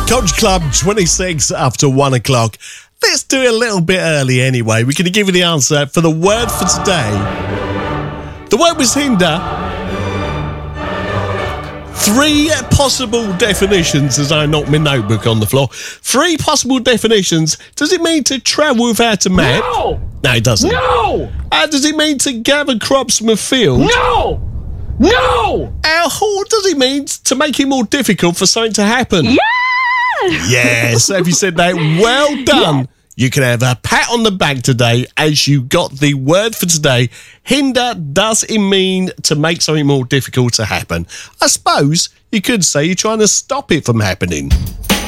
Culture Club, 26 after 1 o'clock. Let's do it a little bit early anyway. We're going to give you the answer for the word for today. The word was hinder. 3 possible definitions as I knock my notebook on the floor. 3 possible definitions. Does it mean to travel without a map? No! No, it doesn't. No! Does it mean to gather crops from a field? No! No! Or does it mean to make it more difficult for something to happen? Yeah! Yes, so if you said that, well done. Yeah. You can have a pat on the back today as you got the word for today. Hinder, does it mean to make something more difficult to happen? I suppose you could say you're trying to stop it from happening.